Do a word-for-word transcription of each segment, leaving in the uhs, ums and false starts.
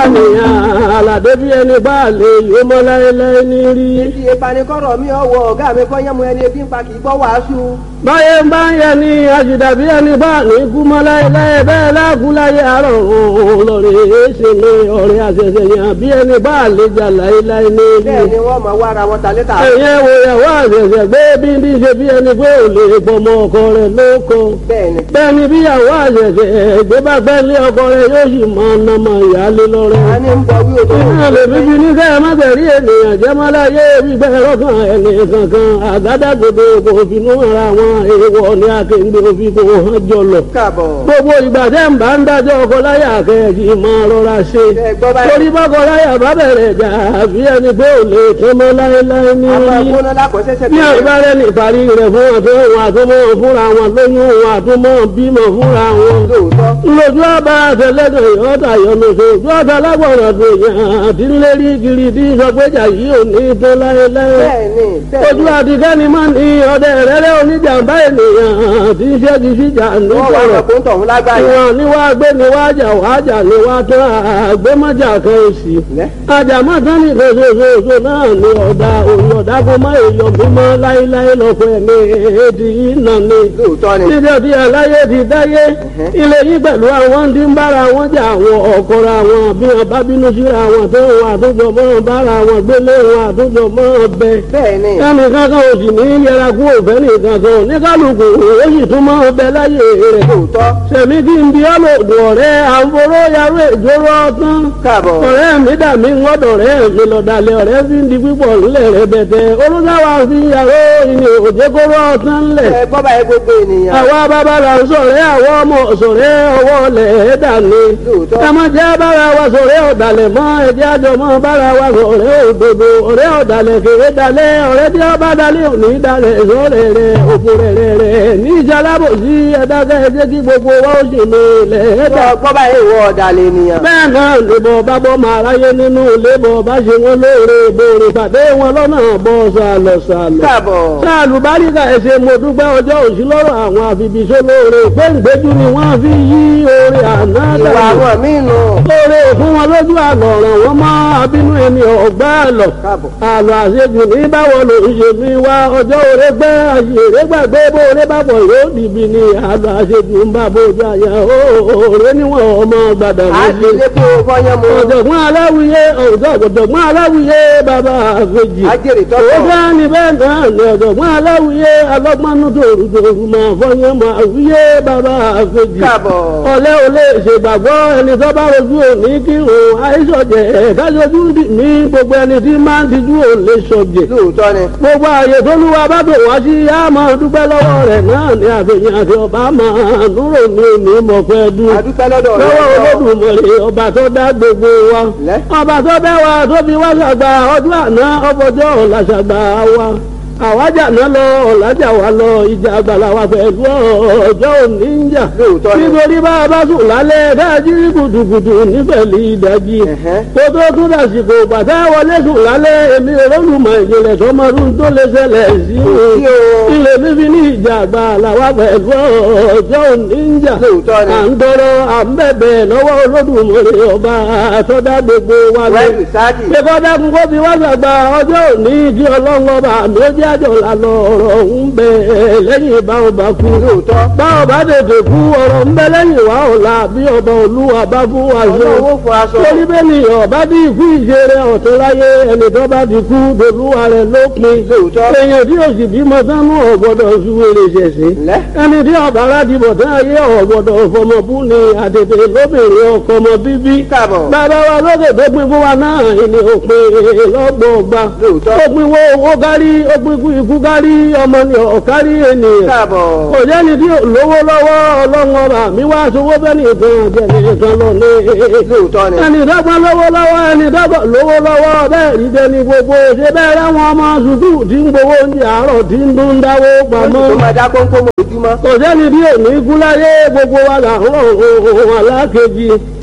nìyàn àlàdé bí ẹni bá lè yó mọ́ láéláé ní rí. Èdè ìpanikọ́rọ̀ mi ọwọ́ ọ̀gá mi kọ́ yẹ́mu ẹni ebi ń pa kì í gbọ́ wàásù. báyé ń bá ń yẹ ni àjùdàbí ẹni bá ní kú mọ́ láéláé bẹ́ẹ̀ láàkú láyé àárọ̀ òun lọ́rẹ̀ èéṣe mi ọ̀rẹ́ àṣẹṣẹ yàn bí ẹni bá lè jà láéláé ní rí. Bẹ́ẹ̀ ni wọ́n máa wá ara wọn ta létà. ẹ̀yẹ wo ìyàwó àṣẹṣẹ gbé bí ní ṣe bí ẹni pé ò lè pọmọ ọkọ rẹ̀ lóko. Bẹ́ẹ̀ni. bẹ́ẹ̀ni bí ìyàwó àṣẹṣẹ gbé bá gbẹ́ lé ọkọ rẹ̀ yóò sì mọ ọ̀nàmọ ìyáálé lọ́rẹ́. A ní ń bọ wí òtò. ìyá lè fi bí ní kẹ́ ẹ má tẹ̀rí ènìyàn jẹ́ mọ́ láyé gbígbẹ́ lọ́kàn ẹni kankan àgádágodo kò finú ara wọn èèwọ̀ ní akéǹde òfin kò hàn jọlọ. Káàbọ̀. gbogbo ìgbà tẹ́ ń bá ń dájọ́ ọkọ láyà kẹ́ẹ̀kì máa rọra ṣe. Ẹ gbọ́ báyìí. torí bọ́kọ láyà bá bẹ̀rẹ̀ jà àbí ẹni pé ò lè tó mọ́ láéláé ní A máa orí. gbóná lákọ̀ọ́sẹ́sẹ́ ní àbárẹ́ ní ìparí rẹ̀ fún wọn tó wọn àtúmọ̀ fúnra wọn lóyún wọn àtúmọ̀ bímọ fúnra wọn. lóòótọ́. lójú ọba àtẹlẹdọ yọta yọnu tó ojú ọta lágbọràn tó yàn àti ńlérí kiri tí sọgbẹjà yìí ò ní tó láéláé. Bẹ́ẹ̀ni bẹ́ẹ̀ni. ojú àtikẹ́ni máa ní ọdẹ rẹ́rẹ́ oníjàmbá ènìyàn tí ń ṣẹ́gi síjà Wọ́n wá nítorọ̀. ọ̀rọ̀ kó ń tọ̀hún lágbáyé. ìwọ̀n ni wàá gbé ni wàá jà wàá jà ni wàá tán àgbémọ́jà kan òsì. Lẹ́. àjàmọ́tán ní ìfẹsẹ̀fẹsẹ̀ náà ni ọ̀dà òun ọ̀dà kó má èèyàn bímọ láéláé lọ́kọ̀ ẹ̀mí èdè yìí nà ni. Lóòótọ́ ni. níbi ọdí aláyé ti dáyé ilé yìí pẹ̀lú àwọn tí ń bára wọn jà àwọn ọ̀kọ́ra wọn bí wọn bá bínú síra wọn tó wọn àtúntò mọ́ bára wọn gbélé wọn àtúntò mọ́ bẹ. Bẹ́ẹ̀ni. ẹnì kankan ò sì ní yẹra kú òfẹ́ nìkan kan ní kálukú ó sì tún mọ́ bẹ láyé rẹ̀. Lóòótọ́. sẹ̀mí kí n bí ọlọ́dún ọ̀rẹ́ àforó yarú ìjóró ọtán. Káàbọ̀. ọ̀rẹ́ mi dà mí ngọ́dọ̀ rẹ̀ mi lọ́dàlẹ̀ ọ̀rẹ́ fi ń di pípọ̀ ńlẹ̀ rẹ̀ bẹ̀tẹ̀ olùdáwà fi yàrá ìní òjèkóró ọtán ńlẹ̀. Ẹ gbọ́ báyìí gbogbo ènìyàn. àwa bàbá là ń sọ̀rẹ́ àwọn ọmọ sọ̀rẹ́ ọwọ́ lẹ̀ dàní. Lóòótọ́. ẹ má jẹ́ bára wa sọ̀rẹ́ ọ̀dàlẹ̀ mọ́ ẹjẹ́ àjọ mọ́ bára wa sọ̀rẹ́ òdodo ọ̀rẹ́ ọ̀dàlẹ̀ kéré dalẹ̀ ọ̀rẹ́ tí ọba dalẹ̀ òní dalẹ̀ sọ̀rẹ́ rẹ̀ òkú rẹ̀ rẹ̀ rẹ̀ ní ìjàlábò sí ẹ̀dákẹ́ ẹjẹ́ kí gbogbo wa ó sì mi lẹ̀ dà. Gbọ́ báyìí ìwọ ọ̀dàlẹ̀ ènìyàn. bẹ́ẹ̀ náà lèbọ̀ bá bọ́ máa ráyé nínú lébọ̀ bá ṣe wọn lóore ìbòrè pàdé wọn lọ́nà bọ́ sàlọ̀ sàlọ̀. Káàbọ̀. sáàlù báríkà ẹsẹ̀ mo dúpẹ́ ọjọ́ òsì lọ́rọ̀ àwọn àfibìṣẹ́ lóore péǹgbéjú ni wọ́n fi yí oore àná Ìwà dànù. àwọn míì nù. lóore fún wọn lójú àlọ́ ọ̀ràn wọn mọ́ abínú ẹni ọ̀gbá àlọ́. Káàbọ̀. àlọ́ àṣejù ní báwo ló ń ṣe mi wá ọjọ́ òre gbẹ́ àṣèré gbàgbé bó oore bá bọ̀ yóò dìbì ni àlọ́ àṣejù ń bá bójú àyà òòrè níwọ̀n ọmọ gbàdàn A ti lé kó fọyán mu. ọ̀jọ̀gbọ́n aláwìyé ọ̀jọ̀gbọ́n aláwìyé bàbá àfẹ́jì. Ajẹ́rìí tọ́tọ̀. ó bá ní bẹ́ẹ̀ náà ní ọ̀jọ̀gbọ́n aláwìyé alọ́gbọ́nú tòrú tòrú máa fọyín máa wíyé bàbá àfẹ́jì. Káàbọ̀. ọ̀lẹ́ ò lè ṣègbàgbọ́ ẹni tó bá rojú òní kírun àìsọ̀jẹ̀ kájọjú dì mí gbogbo ẹni tí máa ń tijú ò lè sọ̀jẹ̀. Lóòótọ́ ni. gbogbo ààyè tó lúwa bá tò wá sí á máa dúpẹ́ lọ́wọ́ rẹ̀ náà ní àfihàn àti ọba máa núrò ní òní mọ̀fẹ́ dún A dúpẹ́ lọ́dọ̀ rẹ̀. lọ́wọ́ Olódùmarè ọba tó dá gbogbo wa Lẹ́. ọba tó bẹ́ wa tó fi wá ṣàgbà ọdún àná ọbọjọ́ ọ̀la ṣàgbà wa àwájà náà lọ ọ̀làjà wa lọ ìjà àgbàlá wa pẹ̀lú ọjọ́ òní ń jà Lóòótọ́ ni. nítorí bá a bá sùn lálẹ́ dájú gùdùgùdù nífẹ̀lì ìdájí Ẹ̀hẹ́. kó tó tún dàsìkò bàtà wọlé sùn lálẹ́ èmi olólùmọ̀ ìjìnlẹ̀ tó máa ń tó lè ṣẹlẹ̀ sí Sí o. ilé fífi ní ìjà àgbàlá wa pẹ̀lú ọjọ́ òní ń jà Lóòótọ́ ni. à ń tọrọ à ń bẹ̀bẹ̀ lọ́wọ́ Olódùmarè ọba àtọ́dá gbogbo wa lọ. Wẹ́ẹ̀lì sáàdì. pé kọ́ dákun kó fi wá sàgbà ọjọ́ òní kí ọlọ́run ọba àmì ó jẹ́ àjọ lànà ọ̀rọ̀ ń bẹ lẹ́yìn báwọn bá kú. Lóòótọ́. báwọn bá tètè kú ọ̀rọ̀ ń bẹ lẹ́yìn wá ọ̀la bí ọba olúwa bá fún wa ṣe. Ọlọ́wọ́ fún aṣọ. torí bẹ́ẹ̀ ni ọba bí ikú ìṣeré ọ̀tún láyé ẹni tó bá ti kú dolúwa rẹ̀ lópin. Lóòótọ́. èèyàn tí òsì bímọ sánú ọ̀gbọ́dọ̀ ṣúwèrè ṣẹ̀ṣẹ̀ Lẹ́. ẹni tí ọba aládìí bọ̀tán ayé ọ̀gbọ̀dọ̀ fọmọbú ni àtètè lóbìnrin ọkọ ọmọ bíbí. Káàbọ̀. bàbá wa lókè tó pin fún wa náà ìní òpin lọ́gbọ̀ọ́gba. Lóòótọ́. ó pin wo owó kárí ó pin ikú ikú kárí ọmọ ni ọ̀kárí ènìyàn. Káàbọ̀. kò jẹ́ni tí lówó lọ́wọ́ ọlọ́run ọba mi wá sowó bẹ́ẹ̀ nìkan jẹ́ni nìkan lọ ní. Lóòótọ́ ni. ẹni dọ́gba lówó lọ́wọ́ ẹni dọ́gba lówó lọ́wọ́ bẹ́ẹ̀ rí jẹni gbogbo ṣe bẹ́ẹ̀ ráwọn ọmọ sùkúù tí ń gbowó oúnjẹ àárọ̀ tí ń dún dáwó pamọ́ Tó máa dá kónkó mọ́ ojúmọ́. kò sẹ́ni bí òní kú láyé gbogbo wa là ń rọ̀ ohun alákejì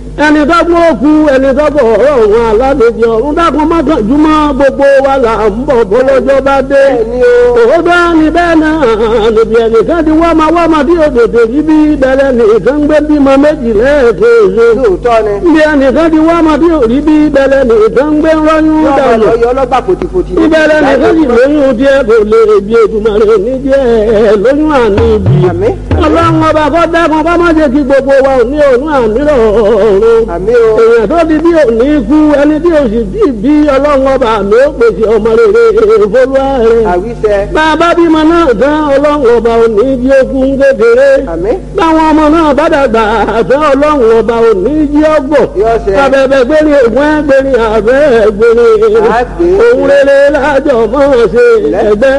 ẹni dọ́gbọ́n òkú ẹni dọ́gbọ́n ọ̀rọ̀ òun aládèjì ọ̀run dákun mọ́kànjúmọ́ gbogbo wa là ń bọ̀ bọ́lọ́jọ́ bá dé. òótọ́ ni bẹ́ẹ̀ náà níbi ẹnìkan ti wọ́mọ wọ́mọ tí òdòdó yìí bí bẹ̀rẹ̀ nìkan gbé bímọ méjì lẹ́ẹ̀kejì. níbi ẹnìkan ti wọ́mọ tí òrí bí bẹ̀rẹ̀ nìkan gbé rọ́yún dànù. ìbẹ̀rẹ̀ nìkan sì lóyún díẹ̀ kò lè bí Èdùmàrè ní díẹ̀ lóyún àní ibi. ọlọ́run ọba kọ́ dákun kọ́ má jẹ́ kí gbogbo wa ò ní òun àmírọ̀ ọ̀run. èèyàn tó di bí òní kú ẹni tí o sì bí bí ọlọ́run ọba mi ó pèsè ọmọ rere ìfolúwa rẹ̀. bàbá bímọ náà tán ọlọ́run ọba òní jí okun kékeré. báwọn ọmọ náà bá dàgbà tán ọlọ́run ọba òní jí ọgbọ̀n. abẹ́bẹ́ gbérí ògùn ẹgbẹ́rin àbẹ́ gbérí. òun rere lájọ mọ́ ṣe ẹgbẹ́.